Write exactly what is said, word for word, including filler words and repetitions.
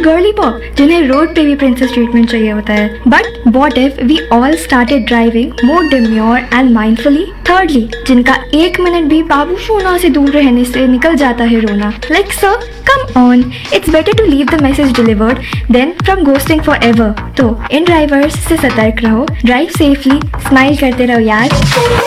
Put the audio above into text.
Girly pop जिन्हें road पे भी प्रिंसेस ट्रीटमेंट चाहिए होता है. But what if we all started driving more demure and mindfully. Thirdly, जिनका एक मिनट भी बाबू सोना से दूर रहने से निकल जाता है रोना. Like sir, come on, it's better to leave the message delivered then from ghosting for ever. तो इन ड्राइवर्स से सतर्क रहो, ड्राइव सेफली, स्माइल करते रहो यार.